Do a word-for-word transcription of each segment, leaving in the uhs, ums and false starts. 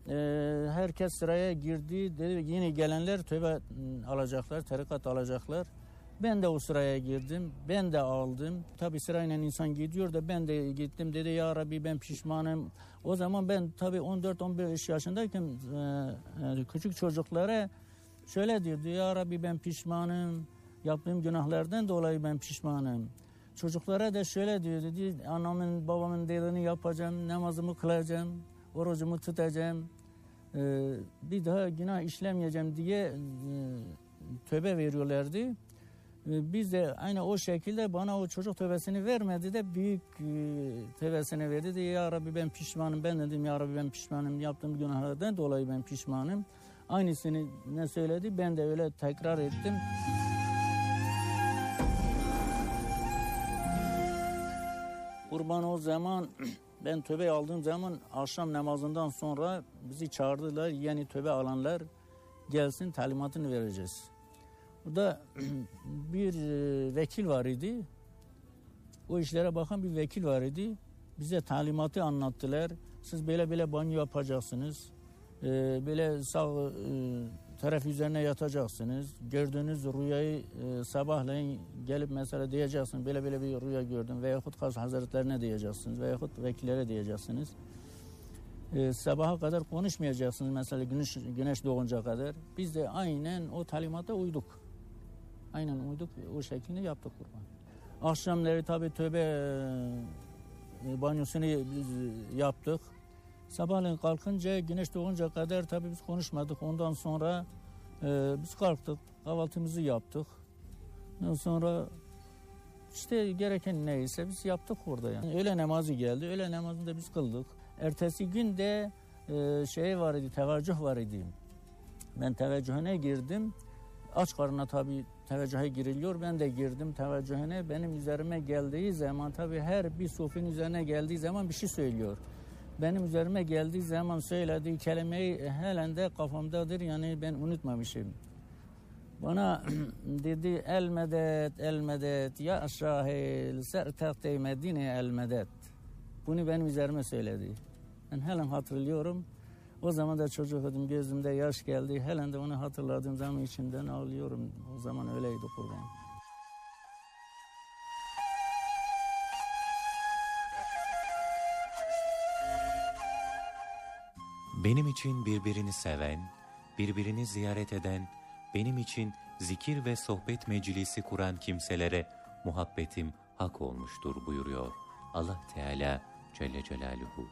e, herkes sıraya girdi. Dedi yeni gelenler tövbe alacaklar, tarikat alacaklar. Ben de o sıraya girdim. Ben de aldım. Tabii sırayla insan gidiyor da ben de gittim. Dedi ya Rabbi ben pişmanım. O zaman ben tabii on dört on beş yaşındayken e, küçük çocuklara şöyle diyordu. Ya Rabbi ben pişmanım. Yaptığım günahlardan dolayı ben pişmanım. Çocuklara da şöyle diyor. Dedi anamın babamın dediğini yapacağım. Namazımı kılacağım. Orucumu tutacağım. E, bir daha günah işlemeyeceğim diye e, tövbe veriyorlardı. Biz de aynı o şekilde bana o çocuk tövbesini vermedi de büyük e, tövbesini verdi de ya Rabbi ben pişmanım. Ben dedim ya Rabbi ben pişmanım. Yaptığım günahlardan dolayı ben pişmanım. Aynısını ne söyledi ben de öyle tekrar ettim. Kurban o zaman ben tövbe aldığım zaman akşam namazından sonra bizi çağırdılar. Yeni tövbe alanlar gelsin talimatını vereceğiz. Burada bir vekil var idi. O işlere bakan bir vekil var idi. Bize talimatı anlattılar. Siz böyle böyle banyo yapacaksınız. Böyle sağ taraf üzerine yatacaksınız. Gördüğünüz rüyayı sabahleyin gelip mesela diyeceksiniz. Böyle böyle bir rüya gördüm. Veyahut Gavs Hazretlerine diyeceksiniz. Veyahut vekillere diyeceksiniz. Sabaha kadar konuşmayacaksınız mesela güneş, güneş doğunca kadar. Biz de aynen o talimata uyduk. Aynen uyduk, o şekilde yaptık kurban. Akşamları tabii tövbe e, banyosunu biz yaptık. Sabahleyin kalkınca, güneş doğunca kadar tabii biz konuşmadık. Ondan sonra e, biz kalktık, kahvaltımızı yaptık. Ondan sonra işte gereken neyse biz yaptık orada yani. Öğle namazı geldi, öğle namazını da biz kıldık. Ertesi gün de e, şey var idi, teveccüh var idi. Ben teveccühüne girdim. Aç karnına tabii teveccühe giriliyor. Ben de girdim teveccühüne. Benim üzerime geldiği zaman tabii her bir sufin üzerine geldiği zaman bir şey söylüyor. Benim üzerime geldiği zaman söylediği kelimeyi halen de kafamdadır. Yani ben unutmamışım. Bana dedi el medet el medet ya şahil sertekte medine el medet. Bunu benim üzerime söyledi. Ben halen hatırlıyorum. O zaman da çocuğum, gözümde yaş geldi. Helen de onu hatırladığım zaman içimden ağlıyorum. O zaman öyleydi kurban. Benim için birbirini seven, birbirini ziyaret eden, benim için zikir ve sohbet meclisi kuran kimselere muhabbetim hak olmuştur buyuruyor Allah Teala Celle Celaluhu.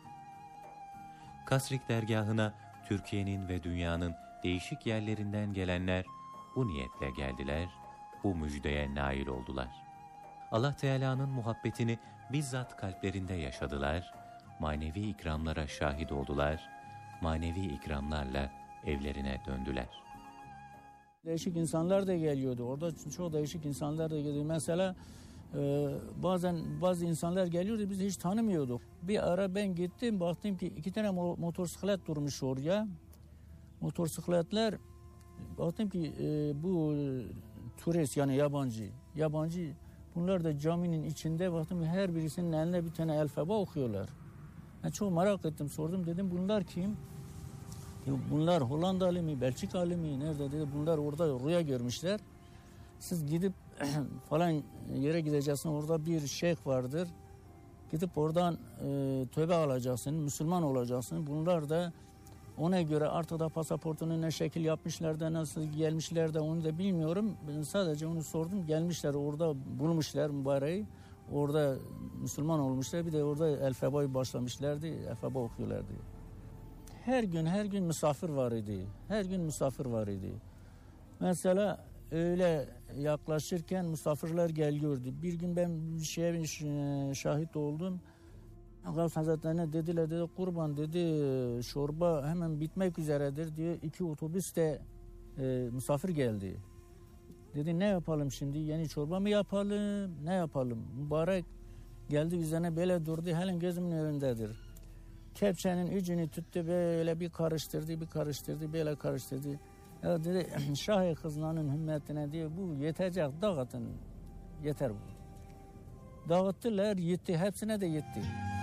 Kasrik dergahına Türkiye'nin ve dünyanın değişik yerlerinden gelenler bu niyetle geldiler, bu müjdeye nail oldular. Allah Teala'nın muhabbetini bizzat kalplerinde yaşadılar, manevi ikramlara şahit oldular, manevi ikramlarla evlerine döndüler. Değişik insanlar da geliyordu. Orada çok değişik insanlar da geliyordu. Mesela e, bazen bazı insanlar geliyordu biz hiç tanımıyorduk. Bir ara ben gittim baktım ki iki tane motosiklet durmuş oraya. Motosikletler baktım ki e, bu turist yani yabancı. Yabancı bunlar da caminin içinde baktım ki her birisinin eline bir tane alfabe okuyorlar. Ben çok merak ettim sordum dedim bunlar kim? Bunlar Hollandalı mı, Belçikalı mı, nerede dedi. Bunlar orada rüya görmüşler. Siz gidip falan yere gideceksin. Orada bir şeyh vardır. Gidip oradan e, tövbe alacaksın, Müslüman olacaksın. Bunlar da ona göre artık da pasaportunu ne şekil yapmışlar da nasıl gelmişler de onu da bilmiyorum. Ben sadece onu sordum. Gelmişler orada bulmuşlar mübareği. Orada Müslüman olmuşlar. Bir de orada alfabeyi başlamışlardı. Alfabe okuyorlardı. Her gün her gün misafir var idi. Her gün misafir var idi. Mesela öyle yaklaşırken misafirler geliyordu. Bir gün ben bir şeye şahit oldum. Gavs Hazretlerine dediler dedi kurban dedi çorba hemen bitmek üzeredir diye iki otobüs de e, misafir geldi. Dedi ne yapalım şimdi yeni çorba mı yapalım ne yapalım mübarek geldi üzerine böyle durdu halen gözümün önündedir. Kepçenin ucunu tuttu böyle bir karıştırdı bir karıştırdı böyle karıştırdı. Ya dedi Şah-ı Kızlan'ın hümmetine diye bu yetecek dağıtın yeter bu. Dağıttılar yetti hepsine de yetti.